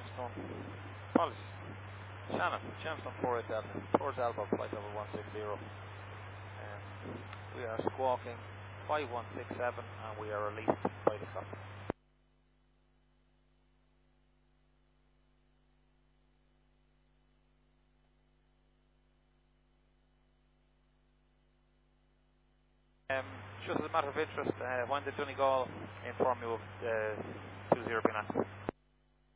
Gemstone, apologies, Shannon, Gemstone 48 Delta, towards Alba, flight level 160. We are squawking 5167 and we are released by the stop. Just as a matter of interest, when did Donegal inform you of 20 being active?